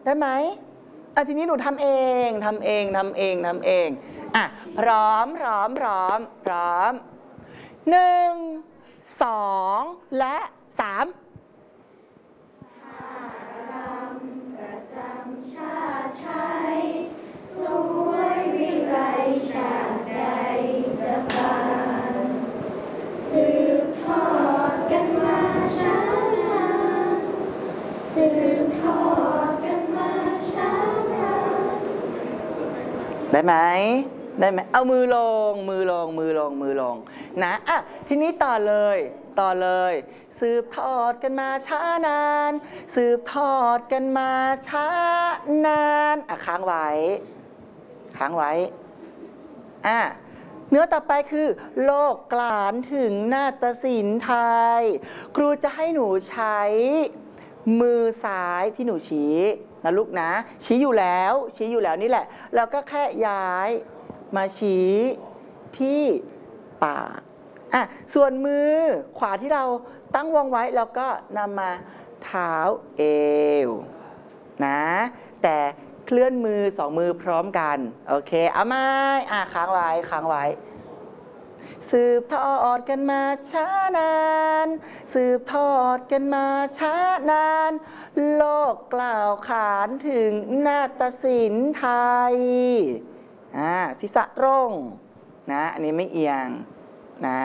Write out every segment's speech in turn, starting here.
ได้ไหมทีนี้หนูทำเองพร้อม1 2 และ 3 ประจำชาติไทยสวยวิไลชาติใดจะผ่านสืบทอดกันมาช้านานสืบทอดกันมาช้านานได้ไหมเอามือลงนะทีนี้ต่อเลยสืบทอดกันมาช้านานสืบทอดกันมาช้านานค้างไว้เนื้อต่อไปคือโลกกลานถึงนาฏศิลป์ไทยครูจะให้หนูใช้มือซ้ายที่หนูชี้นะลูกนะชี้อยู่แล้วนี่แหละแล้วก็แค่ย้ายมาชี้ที่ปากส่วนมือขวาที่เราตั้งวงไว้แล้วก็นำมาเท้าเอวนะแต่เคลื่อนมือ2 มือพร้อมกันโอเคเอาไหมค้างไว้สืบทอดกันมาช้านานสืบทอดกันมาช้านานโลกกล่าวขานถึงนาฏศิลป์ไทยศีรษะตรงนะอันนี้ไม่เอียงนะ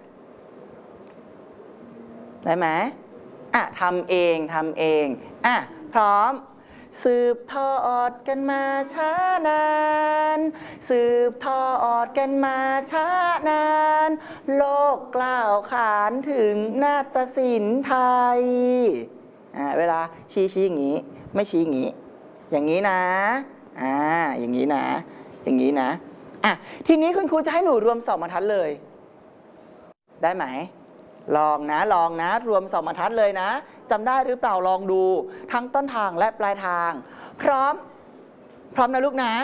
ได้ไหมทำเองพร้อมสืบทอดกันมาช้านานสืบทอดกันมาช้านานโลกกล่าวขานถึงนาฏศิลป์ไทยเวลาชี้อย่างนี้ไม่ชี้อย่างนี้อย่างนี้นะอย่างนี้นะทีนี้คุณครูจะให้หนูรวม2 บรรทัดเลยได้ไหมลองนะรวม2 บรรทัดเลยนะจำได้หรือเปล่าลองดูทั้งต้นทางและปลายทางพร้อมนะลูกนะ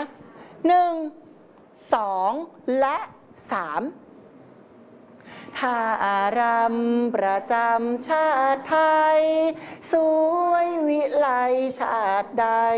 1 2 และ 3ท่ารำประจำชาติไทยสวยวิไลชาติใด